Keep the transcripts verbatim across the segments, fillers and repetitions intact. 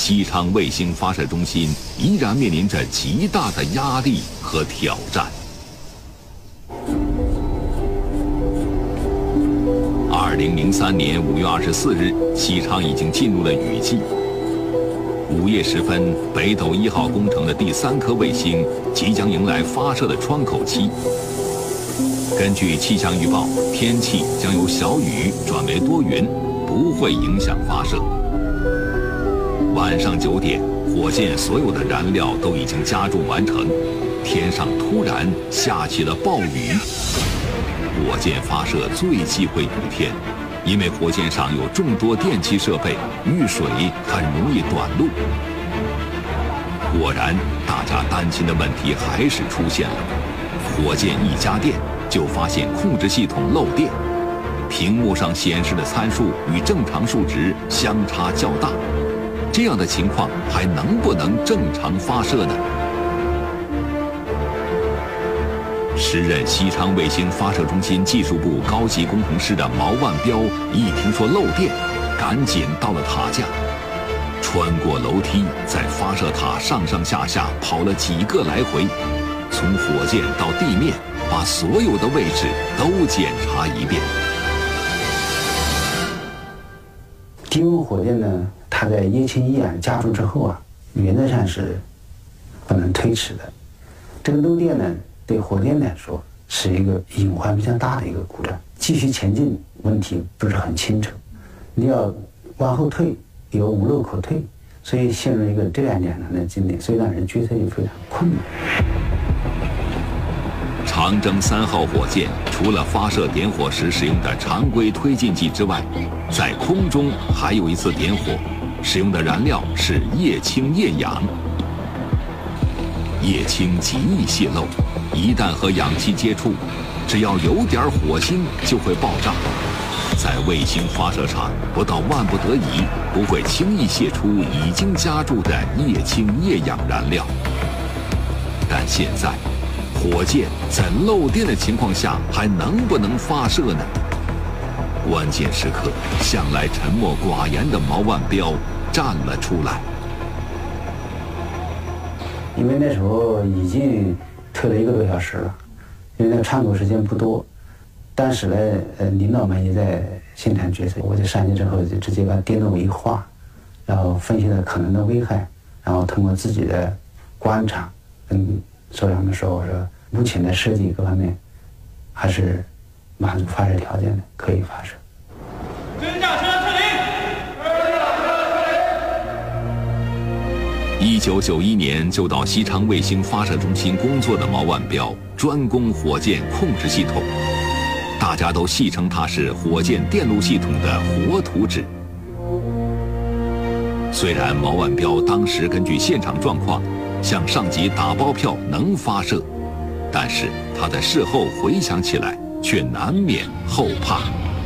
西昌卫星发射中心依然面临着极大的压力和挑战。二零零三年五月二十四日，西昌已经进入了雨季。午夜时分，北斗一号工程的第三颗卫星即将迎来发射的窗口期。根据气象预报，天气将由小雨转为多云，不会影响发射。晚上九点，火箭所有的燃料都已经加注完成，天上突然下起了暴雨。火箭发射最忌讳雨天，因为火箭上有众多电气设备，遇水很容易短路。果然，大家担心的问题还是出现了。火箭一加电，就发现控制系统漏电，屏幕上显示的参数与正常数值相差较大。这样的情况还能不能正常发射呢？时任西昌卫星发射中心技术部高级工程师的毛万标一听说漏电，赶紧到了塔架，穿过楼梯，在发射塔上上下下跑了几个来回，从火箭到地面，把所有的位置都检查一遍。 低温火箭呢，它在液氢液氧加注之后啊，原则上是不能推迟的。这个漏电呢，对火箭来说是一个隐患比较大的一个故障，继续前进问题不是很清楚，你要往后退有无路可退，所以陷入一个这样两难的境地，所以让人决策就非常困难。 长征三号火箭除了发射点火时使用的常规推进剂之外，在空中还有一次点火，使用的燃料是液氢液氧。液氢极易泄漏，一旦和氧气接触，只要有点火星就会爆炸。在卫星发射场，不到万不得已，不会轻易泄出已经加注的液氢液氧燃料。但现在，火箭在漏电的情况下还能不能发射呢？关键时刻，向来沉默寡言的毛万标站了出来。 因为那时候已经推了一个多小时了，因为那个窗口时间不多。当时呢，呃，领导们也在现场决策，我就上去之后就直接把电路一画，然后分析了可能的危害，然后通过自己的观察跟首长们说，我说目前的设计各方面还是满足发射条件的，可以发射。 真驾车撤离！ 一九九一年就到西昌卫星发射中心工作的毛万标，专攻火箭控制系统，大家都戏称他是火箭电路系统的活图纸。虽然毛万标当时根据现场状况向上级打包票能发射，但是他在事后回想起来，却难免后怕。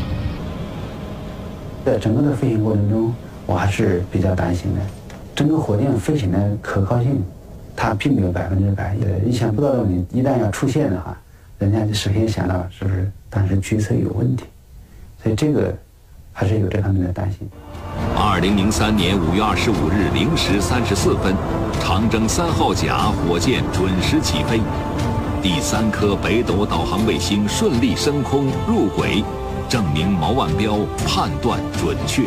在整个的飞行过程中，我还是比较担心的。整个火箭飞行的可靠性，它并没有百分之百。意想不到的问题一旦要出现的话，人家就首先想到是不是当时决策有问题，所以这个还是有这方面的担心。 二零零三年五月二十五日零时三十四分，长征三号甲火箭准时起飞，第三颗北斗导航卫星顺利升空入轨，证明毛万标判断准确。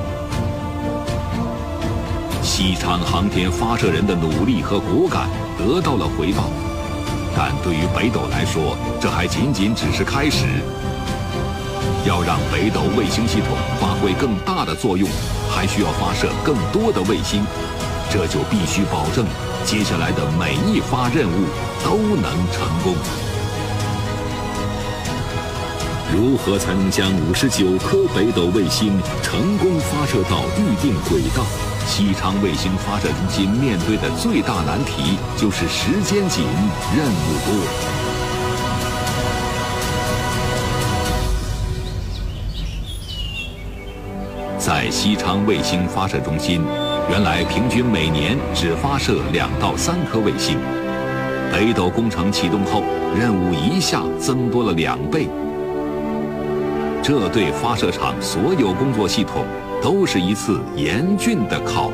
西昌航天发射人的努力和果敢得到了回报，但对于北斗来说，这还仅仅只是开始。要让北斗卫星系统发挥更大的作用，还需要发射更多的卫星，这就必须保证接下来的每一发任务都能成功。如何才能将五十九颗北斗卫星成功发射到预定轨道？西昌卫星发射中心面对的最大难题就是时间紧，任务多。在西昌卫星发射中心，原来平均每年只发射两到三颗卫星，北斗工程启动后，任务一下增多了两倍。这对发射场所有工作系统都是一次严峻的考验。